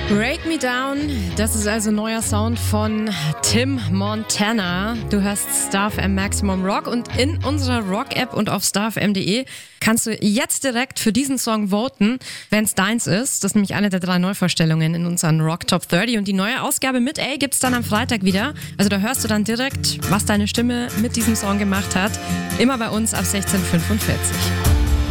Break Me Down, das ist also neuer Sound von Tim Montana. Du hörst StarFM Maximum Rock und in unserer Rock-App und auf starfm.de kannst du jetzt direkt für diesen Song voten, wenn es deins ist. Das ist nämlich eine der 3 Neuvorstellungen in unseren Rock Top 30 und die neue Ausgabe mit A gibt's dann am Freitag wieder. Also da hörst du dann direkt, was deine Stimme mit diesem Song gemacht hat. Immer bei uns ab 16:45.